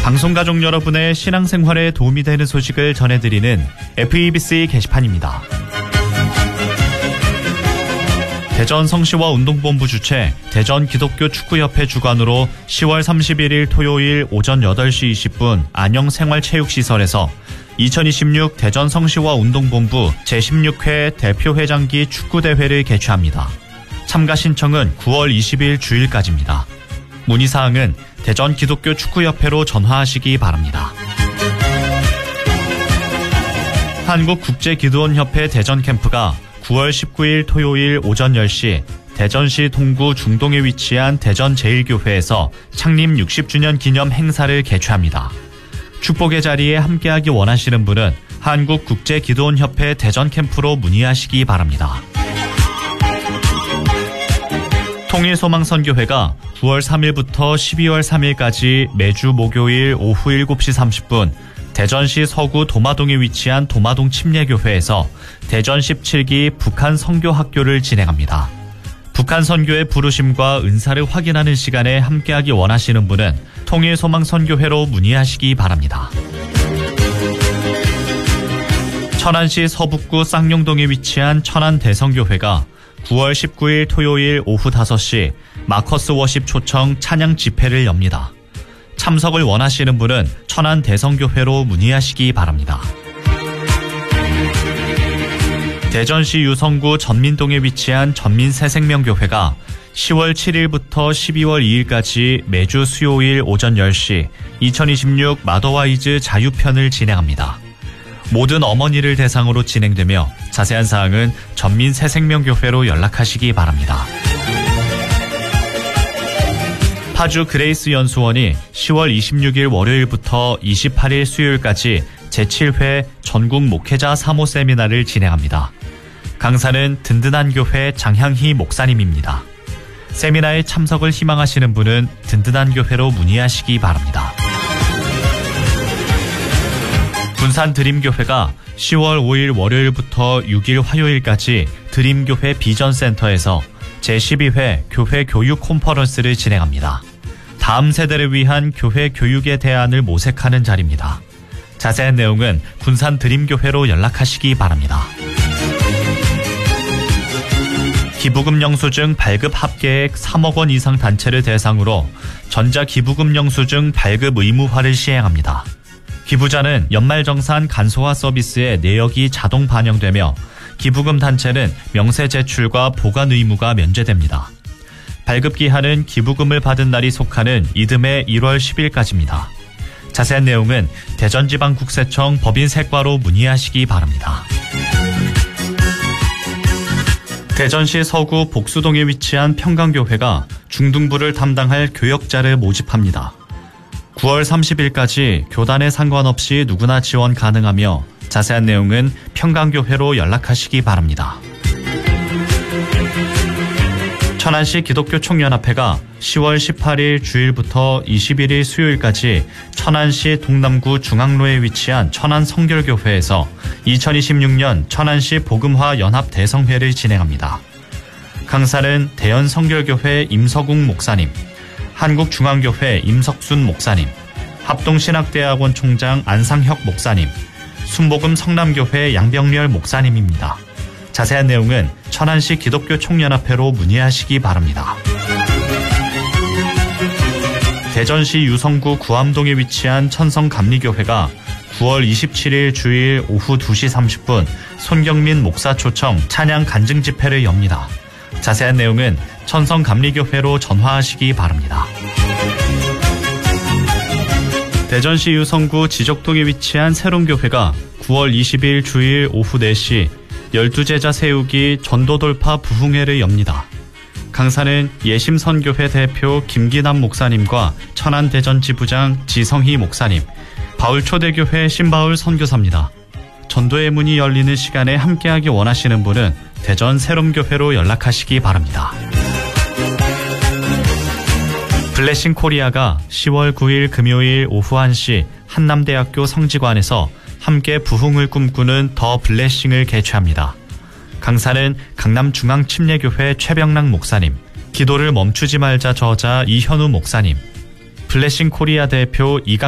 방송가족 여러분의 신앙생활에 도움이 되는 소식을 전해드리는 FEBC 게시판입니다. 대전 성시와 운동본부 주최 대전 기독교 축구협회 주관으로 10월 31일 토요일 오전 8시 20분 안영생활체육시설에서 2026 대전 성시와 운동본부 제16회 대표회장기 축구대회를 개최합니다. 참가 신청은 9월 20일 주일까지입니다. 문의사항은 대전 기독교 축구협회로 전화하시기 바랍니다. 한국국제기도원협회 대전 캠프가 9월 19일 토요일 오전 10시 대전시 동구 중동에 위치한 대전제일교회에서 창립 60주년 기념 행사를 개최합니다. 축복의 자리에 함께하기 원하시는 분은 한국국제기도원협회 대전 캠프로 문의하시기 바랍니다. 통일소망선교회가 9월 3일부터 12월 3일까지 매주 목요일 오후 7시 30분 대전시 서구 도마동에 위치한 도마동 침례교회에서 대전 17기 북한 선교학교를 진행합니다. 북한 선교의 부르심과 은사를 확인하는 시간에 함께하기 원하시는 분은 통일소망선교회로 문의하시기 바랍니다. 천안시 서북구 쌍용동에 위치한 천안대성교회가 9월 19일 토요일 오후 5시 마커스 워십 초청 찬양 집회를 엽니다. 참석을 원하시는 분은 천안대성교회로 문의하시기 바랍니다. 대전시 유성구 전민동에 위치한 전민새생명교회가 10월 7일부터 12월 2일까지 매주 수요일 오전 10시 2026 마더와이즈 자유편을 진행합니다. 모든 어머니를 대상으로 진행되며 자세한 사항은 전민새생명교회로 연락하시기 바랍니다. 파주 그레이스 연수원이 10월 26일 월요일부터 28일 수요일까지 제7회 전국 목회자 사모 세미나를 진행합니다. 강사는 든든한 교회 장향희 목사님입니다. 세미나에 참석을 희망하시는 분은 든든한 교회로 문의하시기 바랍니다. 군산 드림교회가 10월 5일 월요일부터 6일 화요일까지 드림교회 비전센터에서 제12회 교회 교육 콘퍼런스를 진행합니다. 다음 세대를 위한 교회 교육의 대안을 모색하는 자리입니다. 자세한 내용은 군산 드림교회로 연락하시기 바랍니다. 기부금 영수증 발급 합계액 3억 원 이상 단체를 대상으로 전자기부금 영수증 발급 의무화를 시행합니다. 기부자는 연말정산 간소화 서비스에 내역이 자동 반영되며 기부금 단체는 명세 제출과 보관 의무가 면제됩니다. 발급 기한은 기부금을 받은 날이 속하는 이듬해 1월 10일까지입니다. 자세한 내용은 대전지방국세청 법인세과로 문의하시기 바랍니다. 대전시 서구 복수동에 위치한 평강교회가 중등부를 담당할 교역자를 모집합니다. 9월 30일까지 교단에 상관없이 누구나 지원 가능하며 자세한 내용은 평강교회로 연락하시기 바랍니다. 천안시 기독교총연합회가 10월 18일 주일부터 21일 수요일까지 천안시 동남구 중앙로에 위치한 천안성결교회에서 2026년 천안시 복음화 연합 대성회를 진행합니다. 강사는 대연성결교회 임서국 목사님, 한국중앙교회 임석순 목사님, 합동신학대학원 총장 안상혁 목사님, 순복음 성남교회 양병렬 목사님입니다. 자세한 내용은 천안시 기독교총연합회로 문의하시기 바랍니다. 대전시 유성구 구암동에 위치한 천성감리교회가 9월 27일 주일 오후 2시 30분 손경민 목사 초청 찬양 간증 집회를 엽니다. 자세한 내용은 천성감리교회로 전화하시기 바랍니다. 대전시 유성구 지적동에 위치한 새롬교회가 9월 20일 주일 오후 4시 12제자 세우기 전도돌파 부흥회를 엽니다. 강사는 예심선교회 대표 김기남 목사님과 천안대전 지부장 지성희 목사님, 바울초대교회 신바울 선교사입니다. 전도의 문이 열리는 시간에 함께하기 원하시는 분은 대전 새롬교회로 연락하시기 바랍니다. 블레싱 코리아가 10월 9일 금요일 오후 1시 한남대학교 성지관에서 함께 부흥을 꿈꾸는 더 블레싱을 개최합니다. 강사는 강남중앙침례교회 최병락 목사님, 기도를 멈추지 말자 저자 이현우 목사님, 블레싱 코리아 대표 이강